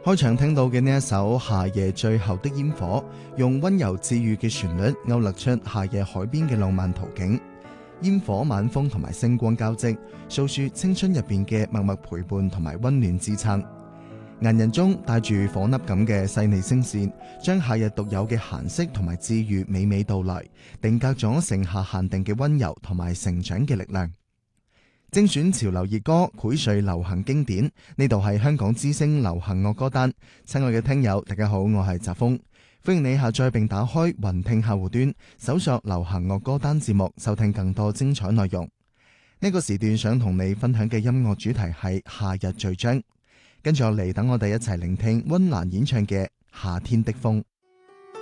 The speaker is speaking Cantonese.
開場聽到嘅呢一首《夏夜最後的煙火》，用溫柔治愈嘅旋律勾勒出夏夜海邊嘅浪漫圖景。煙火、晚風同埋星光交織，訴說青春入邊嘅默默陪伴同埋溫暖支撐。銀人中帶住火粒感嘅細膩聲線，將夏日獨有嘅閒適同埋治愈娓娓道來，定格咗盛夏限定嘅溫柔同埋成長嘅力量。精選潮流熱歌，膾萃流行經典。呢度係香港之聲流行樂歌單。親愛嘅聽友，大家好，我係澤峰，歡迎你下載並打開雲聽客戶端，搜索流行樂歌單節目，收聽更多精彩內容。呢個時段想同你分享嘅音樂主題係夏日序章。跟住落嚟，等我哋一齊聆聽溫嵐演唱嘅《夏天的風》。